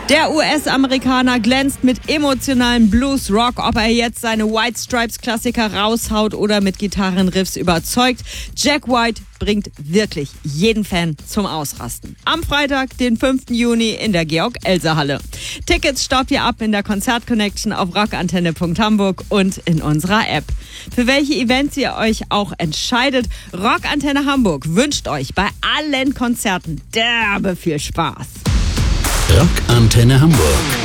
Der US-Amerikaner glänzt mit emotionalem Blues-Rock. Ob er jetzt seine White Stripes-Klassiker raushaut oder mit Gitarrenriffs überzeugt, Jack White bringt wirklich jeden Fan zum Ausrasten. Am Freitag, den 5. Juni in der Georg-Elser-Halle. Tickets staubt ihr ab in der Konzert-Connection auf rockantenne.hamburg und in unserer App. Für welche Events ihr euch auch entscheidet, Rockantenne Hamburg wünscht euch bei allen Konzerten derbe viel Spaß. Rockantenne Hamburg.